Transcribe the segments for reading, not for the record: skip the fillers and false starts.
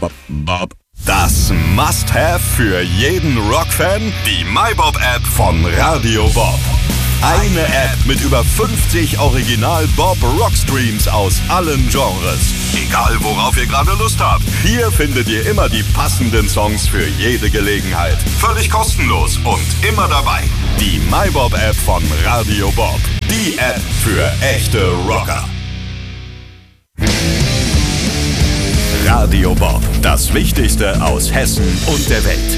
Das Must-Have für jeden Rockfan, die MyBob-App von Radio Bob. Eine App mit über 50 Original-Bob-Rockstreams aus allen Genres. Egal, worauf ihr gerade Lust habt. Hier findet ihr immer die passenden Songs für jede Gelegenheit. Völlig kostenlos und immer dabei. Die MyBob-App von Radio Bob. Die App für echte Rocker. Radio Bob. Das Wichtigste aus Hessen und der Welt.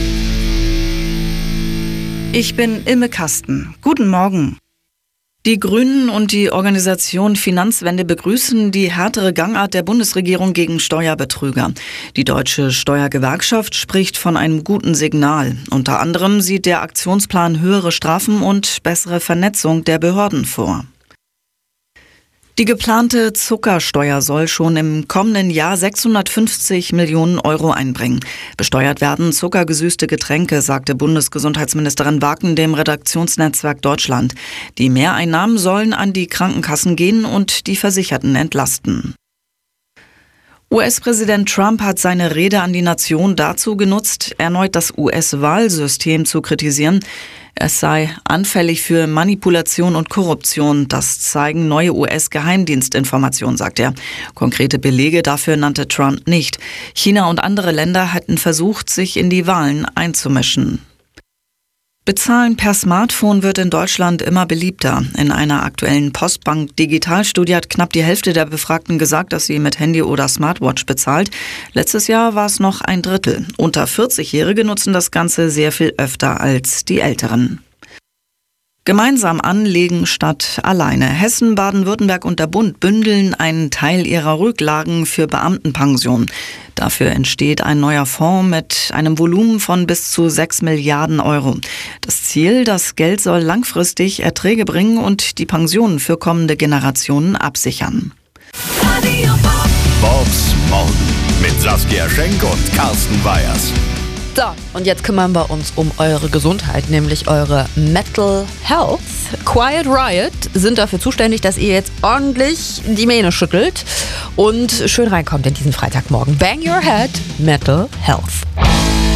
Ich bin Imme Kasten. Guten Morgen. Die Grünen und die Organisation Finanzwende begrüßen die härtere Gangart der Bundesregierung gegen Steuerbetrüger. Die Deutsche Steuergewerkschaft spricht von einem guten Signal. Unter anderem sieht der Aktionsplan höhere Strafen und bessere Vernetzung der Behörden vor. Die geplante Zuckersteuer soll schon im kommenden Jahr 650 Millionen Euro einbringen. Besteuert werden zuckergesüßte Getränke, sagte Bundesgesundheitsministerin Wagen dem Redaktionsnetzwerk Deutschland. Die Mehreinnahmen sollen an die Krankenkassen gehen und die Versicherten entlasten. US-Präsident Trump hat seine Rede an die Nation dazu genutzt, erneut das US-Wahlsystem zu kritisieren. Es sei anfällig für Manipulation und Korruption. Das zeigen neue US-Geheimdienstinformationen, sagt er. Konkrete Belege dafür nannte Trump nicht. China und andere Länder hätten versucht, sich in die Wahlen einzumischen. Bezahlen per Smartphone wird in Deutschland immer beliebter. In einer aktuellen Postbank-Digitalstudie hat knapp die Hälfte der Befragten gesagt, dass sie mit Handy oder Smartwatch bezahlt. Letztes Jahr war es noch ein Drittel. Unter 40-Jährige nutzen das Ganze sehr viel öfter als die Älteren. Gemeinsam anlegen statt alleine. Hessen, Baden-Württemberg und der Bund bündeln einen Teil ihrer Rücklagen für Beamtenpension. Dafür entsteht ein neuer Fonds mit einem Volumen von bis zu 6 Milliarden Euro. Das Ziel, das Geld soll langfristig Erträge bringen und die Pensionen für kommende Generationen absichern. Bobs Morgen mit Saskia Schenk und Carsten Weyers. So, und jetzt kümmern wir uns um eure Gesundheit, nämlich eure Mental Health. Quiet Riot sind dafür zuständig, dass ihr jetzt ordentlich die Mähne schüttelt und schön reinkommt in diesen Freitagmorgen. Bang Your Head, Mental Health.